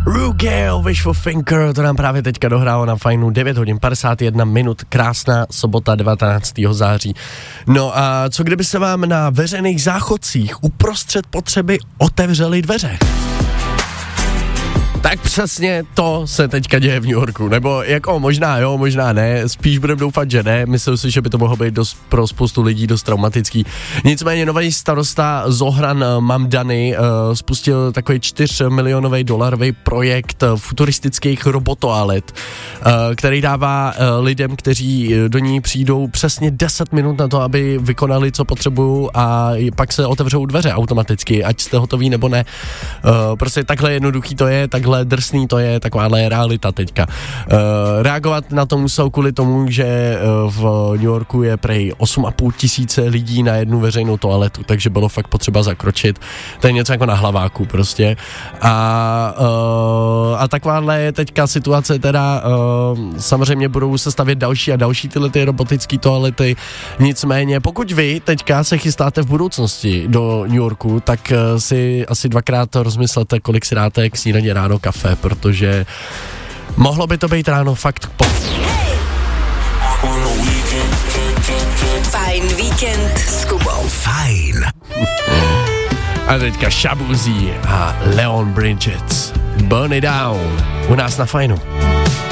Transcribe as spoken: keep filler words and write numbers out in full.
Rugel, Wishful Thinker, to nám právě teďka dohrálo na Fajnu. Devět hodin padesát jedna minut, krásná sobota devatenáctého září. No a co kdyby se vám na veřejných záchodcích uprostřed potřeby otevřely dveře? Tak přesně to se teďka děje v New Yorku, nebo jako možná jo, možná ne, spíš budeme doufat, že ne, myslím si, že by to mohlo být dost, pro spoustu lidí dost traumatický. Nicméně nový starosta Zohran Mamdani uh, spustil takový čtyřmilionový dolarový projekt futuristických robotoalet, uh, který dává uh, lidem, kteří do ní přijdou přesně deset minut na to, aby vykonali, co potřebují a pak se otevřou dveře automaticky, ať jste hotoví nebo ne. Uh, prostě takhle jednoduchý to je, takhle drsný to je, takováhle je realita teďka. Uh, reagovat na to musel kvůli tomu, že uh, v New Yorku je prej osm a půl tisíce lidí na jednu veřejnou toaletu, takže bylo fakt potřeba zakročit. To je něco jako na hlaváku prostě. A, uh, a takováhle je teďka situace teda, uh, samozřejmě budou se stavět další a další tyhle ty robotické toalety. Nicméně, pokud vy teďka se chystáte v budoucnosti do New Yorku, tak uh, si asi dvakrát rozmyslete, kolik si dáte k snídaně ráno kafe, protože mohlo by to být ráno fakt po... Fajn víkend s Kubou. Fajn. A teďka Shabuzi a Leon Bridges. Burn it down. U nás na Fajnu.